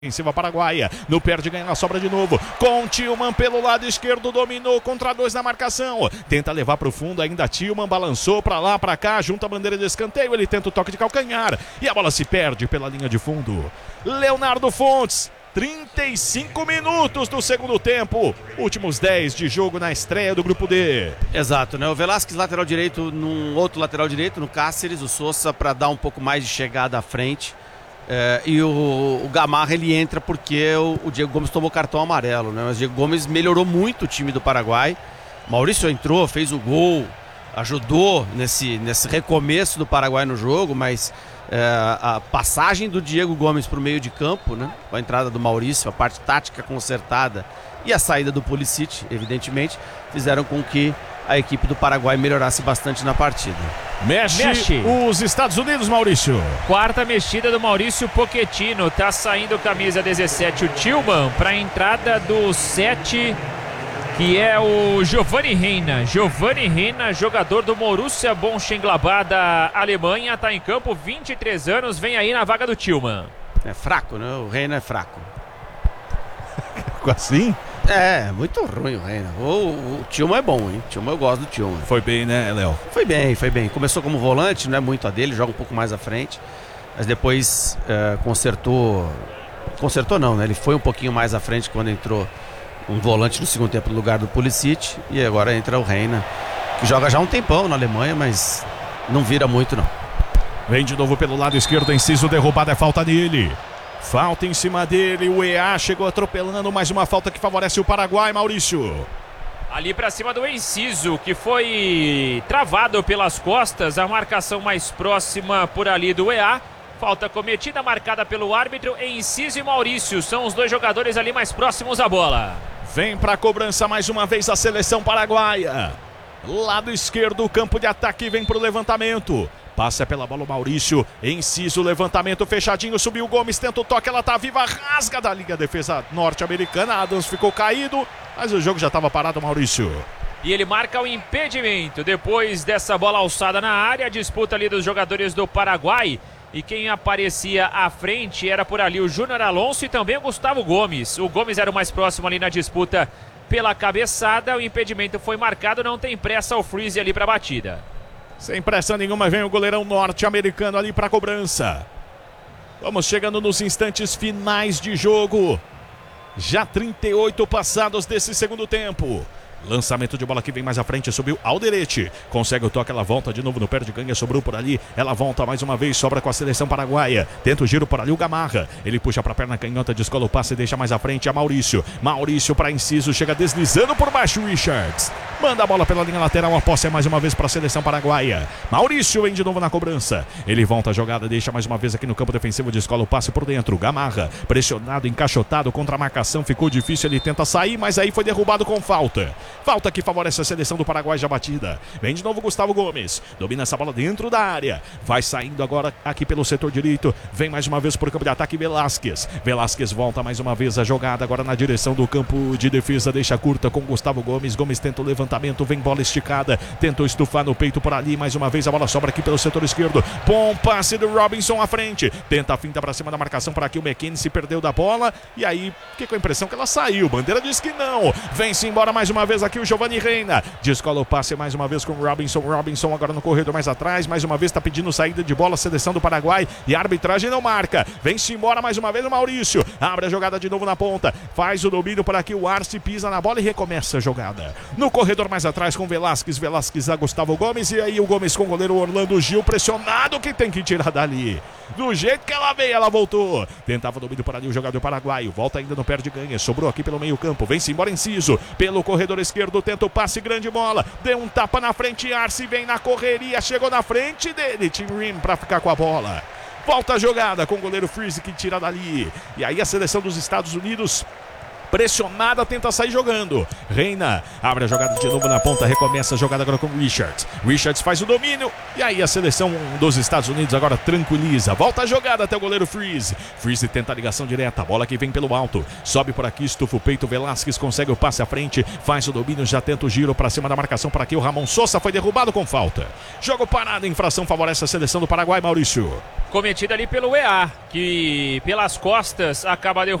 Ofensiva paraguaia, no perde ganha a sobra de novo, com Tillman pelo lado esquerdo, dominou contra dois na marcação, tenta levar para o fundo ainda, Tillman balançou para lá, para cá, junta a bandeira de escanteio, ele tenta o toque de calcanhar, e a bola se perde pela linha de fundo. Leonardo Fontes, 35 minutos do segundo tempo, últimos 10 de jogo na estreia do grupo D. Exato, né? O Velasquez lateral direito, num outro lateral direito, no Cáceres, o Sousa para dar um pouco mais de chegada à frente. E o Gamarra ele entra porque o Diego Gomes tomou cartão amarelo, né? Mas o Diego Gomes melhorou muito o time do Paraguai. Maurício entrou, fez o gol, ajudou nesse recomeço do Paraguai no jogo, mas a passagem do Diego Gomes para o meio de campo, né? A entrada do Maurício, a parte tática consertada e a saída do Pulisic, evidentemente, fizeram com que a equipe do Paraguai melhorasse bastante na partida. Mexe os Estados Unidos, Maurício. Quarta mexida do Maurício Pochettino. Tá saindo camisa 17 o Tillman para a entrada do 7, que é o Giovanni Reina. Giovanni Reina, jogador do Borussia Mönchengladbach da Alemanha, tá em campo, 23 anos, vem aí na vaga do Tillman. É fraco, né? O Reina é fraco. Assim? É, muito ruim o Reina. O Tillman é bom, hein? Eu gosto do Tillman. Foi bem, né, Léo? Foi bem. Começou como volante, não é muito a dele, joga um pouco mais à frente. Mas depois consertou. Consertou não, né? Ele foi um pouquinho mais à frente quando entrou um volante no segundo tempo no lugar do Pulisic. E agora entra o Reina, que joga já há um tempão na Alemanha, mas não vira muito, não. Vem de novo pelo lado esquerdo, Enciso, derrubada, é falta nele. Falta em cima dele, o EA chegou atropelando, mais uma falta que favorece o Paraguai, Maurício. Ali pra cima do Enciso, que foi travado pelas costas, a marcação mais próxima por ali do EA. Falta cometida, marcada pelo árbitro, Enciso e Maurício, são os dois jogadores ali mais próximos à bola. Vem pra cobrança mais uma vez a seleção paraguaia. Lado esquerdo, o campo de ataque, vem pro levantamento. Passa pela bola o Maurício, Enciso, levantamento fechadinho, subiu o Gomes, tenta o toque, ela tá viva, rasga da linha, defesa norte-americana, Adams ficou caído, mas o jogo já estava parado, Maurício. E ele marca o impedimento, depois dessa bola alçada na área, a disputa ali dos jogadores do Paraguai, e quem aparecia à frente era por ali o Júnior Alonso e também o Gustavo Gomes. O Gomes era o mais próximo ali na disputa pela cabeçada, o impedimento foi marcado, não tem pressa o Freeze ali para a batida. Sem pressa nenhuma, vem o goleirão norte-americano ali para a cobrança. Vamos chegando nos instantes finais de jogo. Já 38 passados desse segundo tempo. Lançamento de bola que vem mais à frente, subiu Alderete, consegue o toque, ela volta de novo no pé de ganha, sobrou por ali, ela volta mais uma vez, sobra com a seleção paraguaia, tenta o giro por ali o Gamarra, ele puxa para a perna canhota, descola o passe e deixa mais à frente a Maurício para Enciso, chega deslizando por baixo Richards, manda a bola pela linha lateral, a posse é mais uma vez para a seleção paraguaia, Maurício vem de novo na cobrança, ele volta a jogada, deixa mais uma vez aqui no campo defensivo, descola o passe por dentro, Gamarra, pressionado, encaixotado contra a marcação, ficou difícil, ele tenta sair, mas aí foi derrubado com falta. Falta que favorece a seleção do Paraguai já batida. Vem de novo Gustavo Gomes. Domina essa bola dentro da área. Vai saindo agora aqui pelo setor direito. Vem mais uma vez por campo de ataque Velasquez. Velasquez volta mais uma vez a jogada agora na direção do campo de defesa. Deixa curta com Gustavo Gomes. Gomes tenta o levantamento. Vem bola esticada. Tentou estufar no peito por ali. Mais uma vez a bola sobra aqui pelo setor esquerdo. Bom passe do Robinson à frente. Tenta a finta para cima da marcação para aqui. O McKennie se perdeu da bola. E aí fiquei com a impressão que ela saiu. Bandeira diz que não. Vem-se embora mais uma vez aqui o Giovanni Reina, descola o passe mais uma vez com o Robinson agora no corredor mais atrás, mais uma vez está pedindo saída de bola a seleção do Paraguai e a arbitragem não marca, vem-se embora mais uma vez o Maurício, abre a jogada de novo na ponta, faz o domínio por aqui, o Arce pisa na bola e recomeça a jogada, no corredor mais atrás com Velasquez a Gustavo Gomes e aí o Gomes com o goleiro Orlando Gil, pressionado que tem que tirar dali, do jeito que ela veio, ela voltou, tentava o domínio por ali o jogador paraguaio, volta ainda no perde ganha, sobrou aqui pelo meio campo, vem-se embora Enciso, pelo corredor esquerdo, tenta o passe, grande bola, deu um tapa na frente, Arce vem na correria, chegou na frente dele, Tim Rim para ficar com a bola, volta a jogada com o goleiro Freeze que tira dali, e aí a seleção dos Estados Unidos pressionada, tenta sair jogando. Reina abre a jogada de novo na ponta, recomeça a jogada agora com o Richards. Richards faz o domínio e aí a seleção dos Estados Unidos agora tranquiliza. Volta a jogada até o goleiro Freeze. Freeze tenta a ligação direta, bola que vem pelo alto. Sobe por aqui, estufa o peito, Velasquez consegue o passe à frente, faz o domínio, já tenta o giro para cima da marcação para aqui. O Ramon Sosa foi derrubado com falta. Jogo parado, infração favorece a seleção do Paraguai, Maurício. Cometida ali pelo EA, que pelas costas acaba